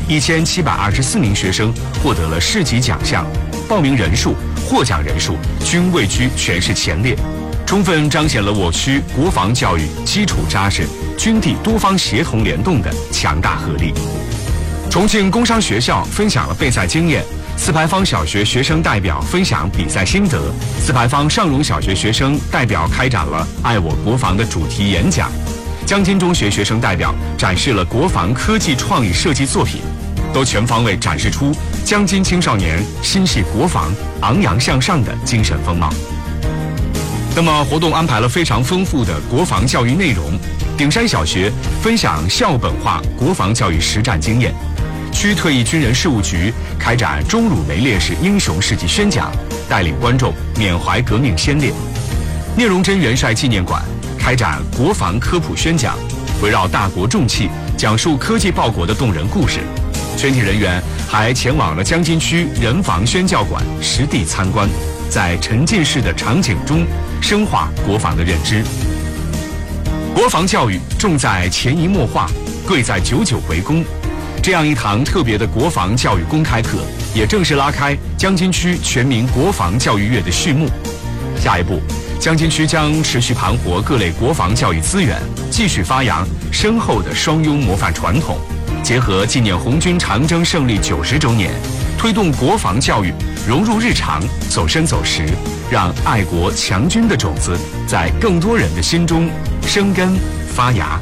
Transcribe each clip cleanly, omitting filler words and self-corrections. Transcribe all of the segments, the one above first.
1724名学生获得了市级奖项，报名人数、获奖人数均位居全市前列，充分彰显了我区国防教育基础扎实、军地多方协同联动的强大合力。重庆工商学校分享了备赛经验，四牌坊小学学生代表分享比赛心得，四牌坊上荣小学学生代表开展了爱我国防的主题演讲，江津中学学生代表展示了国防科技创意设计作品，都全方位展示出江津青少年心系国防、昂扬向上的精神风貌。那么活动安排了非常丰富的国防教育内容，顶山小学分享校本化国防教育实战经验，区退役军人事务局开展钟汝梅烈士英雄事迹宣讲，带领观众缅怀革命先烈。聂荣臻元帅纪念馆开展国防科普宣讲，围绕大国重器讲述科技报国的动人故事。全体人员还前往了江津区人防宣教馆实地参观，在沉浸式的场景中深化国防的认知。国防教育重在潜移默化，贵在久久为功。这样一堂特别的国防教育公开课，也正式拉开江津区全民国防教育月的序幕。下一步，江津区将持续盘活各类国防教育资源，继续发扬深厚的双优模范传统，结合纪念红军长征胜利90周年，推动国防教育融入日常，走深走实，让爱国强军的种子在更多人的心中生根发芽。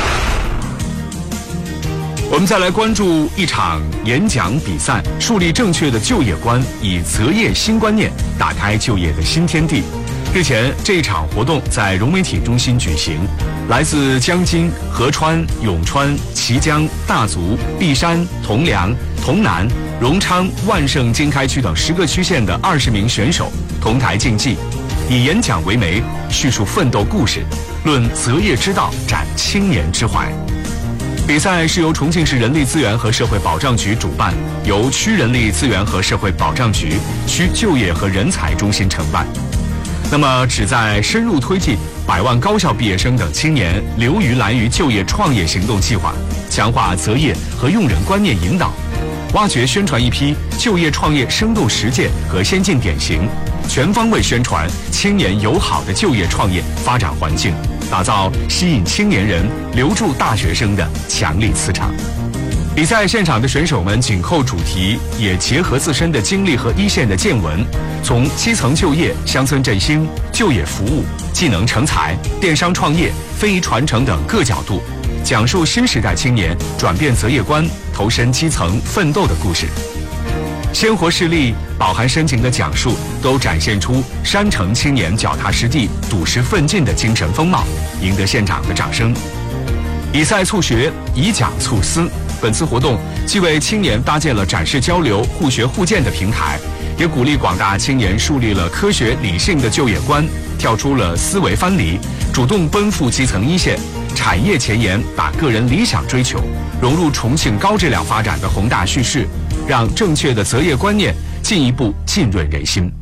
我们再来关注一场演讲比赛，树立正确的就业观，以择业新观念打开就业的新天地。日前，这一场活动在融媒体中心举行，来自江津、合川、永川、綦江、大足、璧山、铜梁、潼南、荣昌、万盛、经开区等10个区县的20名选手同台竞技，以演讲为媒，叙述奋斗故事，论择业之道，展青年之怀。比赛是由重庆市人力资源和社会保障局主办，由区人力资源和社会保障局、区就业和人才中心承办。那么，旨在深入推进100万高校毕业生等青年留于兰屿就业创业行动计划，强化择业和用人观念引导，挖掘宣传一批就业创业生动实践和先进典型，全方位宣传青年友好的就业创业发展环境，打造吸引青年人、留住大学生的强力磁场。比赛现场的选手们紧扣主题，也结合自身的经历和一线的见闻，从基层就业、乡村振兴、就业服务、技能成才、电商创业、非遗传承等各角度，讲述新时代青年转变择业观、投身基层奋斗的故事。鲜活事例、饱含深情的讲述，都展现出山城青年脚踏实地、笃实奋进的精神风貌，赢得现场的掌声。以赛促学，以讲促思。本次活动既为青年搭建了展示交流、互学互鉴的平台，也鼓励广大青年树立了科学理性的就业观，跳出了思维藩篱，主动奔赴基层一线，产业前沿，把个人理想追求融入重庆高质量发展的宏大叙事，让正确的择业观念进一步浸润人心。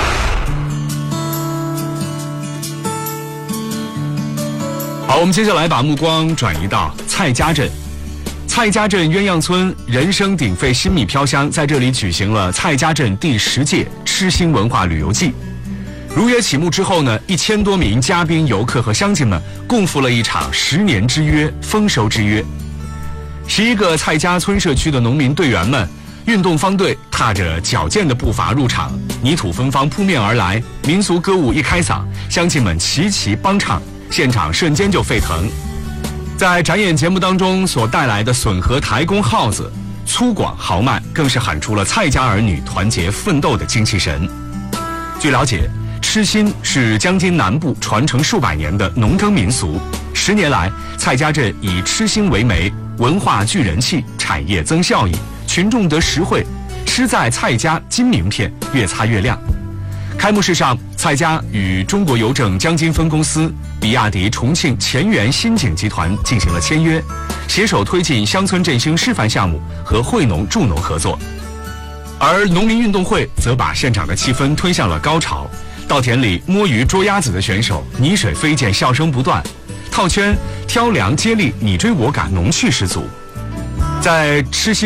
好，我们接下来把目光转移到蔡家镇。蔡家镇鸳鸯村人声鼎沸，新米飘香，在这里举行了蔡家镇第10届吃心文化旅游季。如约启幕之后呢，1000多名嘉宾、游客和乡亲们共赴了一场10年之约、丰收之约。11个蔡家村社区的农民队员们，运动方队踏着矫健的步伐入场，泥土芬芳扑面而来，民俗歌舞一开嗓，乡亲们齐齐帮唱，现场瞬间就沸腾。在展演节目当中所带来的笋和台公号子粗犷豪迈，更是喊出了蔡家儿女团结奋斗的精气神。据了解，吃心是江津南部传承数百年的农耕民俗，10年来，蔡家镇以吃心为媒，文化聚人气，产业增效益，群众得实惠，吃在蔡家金名片越擦越亮。开幕式上，蔡家与中国邮政江津分公司、比亚迪重庆前沿新景集团进行了签约，携手推进乡村振兴示范项目和惠农助农合作。而农民运动会则把现场的气氛推向了高潮，稻田里摸鱼捉鸭子的选手泥水飞溅，笑声不断，套圈挑粮接力，你追我赶，农趣十足。在吃心